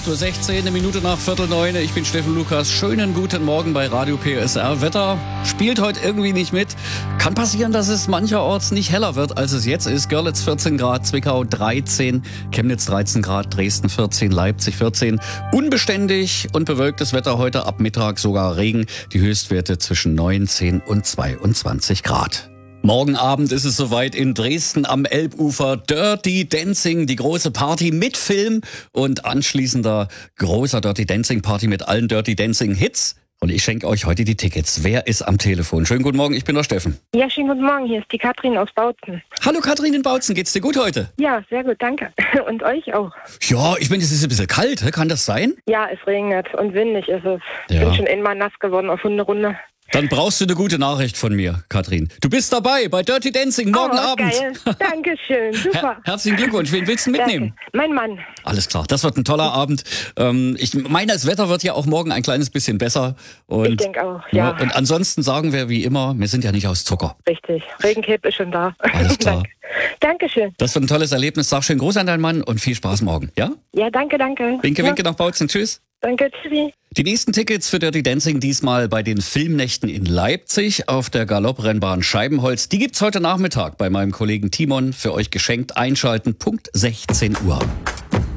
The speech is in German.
8.16 Uhr, eine Minute nach 8:45. Ich bin Steffen Lukas. Schönen guten Morgen bei Radio PSR. Wetter spielt heute irgendwie nicht mit. Kann passieren, dass es mancherorts nicht heller wird, als es jetzt ist. Görlitz 14 Grad, Zwickau 13, Chemnitz 13 Grad, Dresden 14, Leipzig 14. Unbeständig und bewölktes Wetter heute, ab Mittag sogar Regen. Die Höchstwerte zwischen 19 und 22 Grad. Morgen Abend ist es soweit in Dresden am Elbufer. Dirty Dancing, die große Party mit Film und anschließender großer Dirty Dancing Party mit allen Dirty Dancing Hits. Und ich schenke euch heute die Tickets. Wer ist am Telefon? Schönen guten Morgen, ich bin der Steffen. Ja, schönen guten Morgen, hier ist die Katrin aus Bautzen. Hallo Katrin in Bautzen, geht's dir gut heute? Ja, sehr gut, danke. Und euch auch? Ja, ich meine, es ist ein bisschen kalt, kann das sein? Ja, es regnet und windig ist es. Ja. Bin schon einmal nass geworden auf Hunderunde. Dann brauchst du eine gute Nachricht von mir, Katrin. Du bist dabei bei Dirty Dancing morgen Abend. Geil. Dankeschön, super. Herzlichen Glückwunsch. Wen willst du mitnehmen? Danke. Mein Mann. Alles klar, das wird ein toller Abend. Ich meine, das Wetter wird ja auch morgen ein kleines bisschen besser. Und, Ich denke auch, ja. Und ansonsten sagen wir wie immer, wir sind ja nicht aus Zucker. Richtig, Regencape ist schon da. Alles klar. Dankeschön. Das wird ein tolles Erlebnis. Sag schön Gruß an deinen Mann und viel Spaß morgen. Ja? Ja, danke. Winke, Ja, winke nach Bautzen. Tschüss. danke, tschüssi. Die nächsten Tickets für Dirty Dancing diesmal bei den Filmnächten in Leipzig auf der Galopprennbahn Scheibenholz. Die gibt's heute Nachmittag bei meinem Kollegen Timon für euch geschenkt. Einschalten, Punkt 16 Uhr.